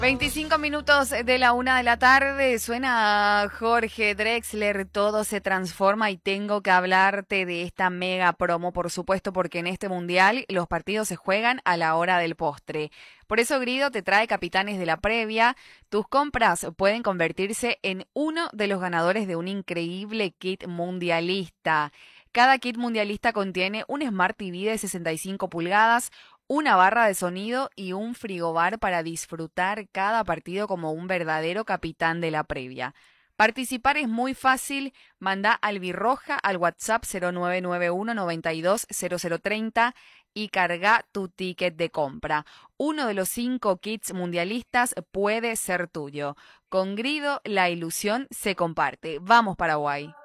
25 minutos de la 1 de la tarde, suena Jorge Drexler, todo se transforma y tengo que hablarte de esta mega promo, por supuesto, porque en este mundial los partidos se juegan a la hora del postre. Por eso Grido te trae capitanes de la previa, tus compras pueden convertirse en uno de los ganadores de un increíble kit mundialista. Cada kit mundialista contiene un Smart TV de 65 pulgadas, una barra de sonido y un frigobar para disfrutar cada partido como un verdadero capitán de la previa. Participar es muy fácil, manda albirroja al WhatsApp 0991 92 0030 y carga tu ticket de compra. Uno de los 5 kits mundialistas puede ser tuyo. Con Grido la ilusión se comparte. Vamos Paraguay.